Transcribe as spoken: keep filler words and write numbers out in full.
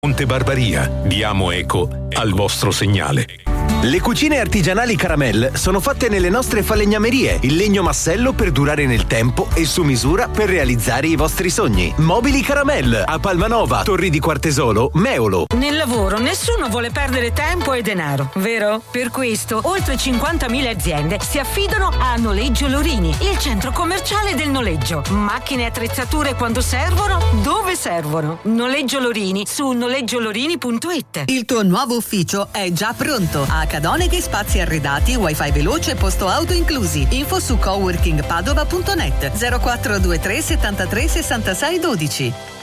Monte Barbaria. Diamo eco al vostro segnale. Le cucine artigianali Caramel sono fatte nelle nostre falegnamerie, il legno massello per durare nel tempo e su misura per realizzare i vostri sogni. Mobili Caramel a Palmanova, Torri di Quartesolo, Meolo. Nel lavoro nessuno vuole perdere tempo e denaro, vero? Per questo oltre cinquantamila aziende si affidano a Noleggio Lorini, il centro commerciale del noleggio. Macchine e attrezzature quando servono, dove servono. Noleggio Lorini su noleggiolorini punto it. Il tuo nuovo ufficio è già pronto. A Cadoneghe, spazi arredati, wifi veloce e posto auto inclusi. Info su coworking padova punto net. zero quattro due tre settantatré sessantasei dodici.